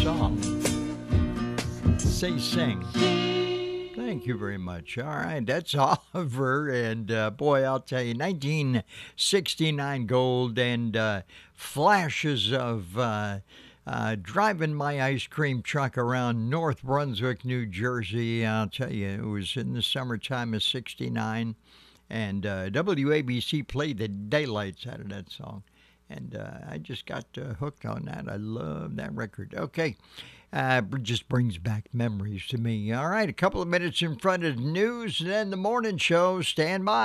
song. Say Sing. Thank you very much. All right, that's Oliver. And boy, I'll tell you, 1969 gold and flashes of driving my ice cream truck around North Brunswick, New Jersey. I'll tell you, it was in the summertime of 69. And WABC played the daylights out of that song. And I just got hooked on that. I love that record. Okay. Just brings back memories to me. All right, a couple of minutes in front of the news, and then the morning show. Stand by.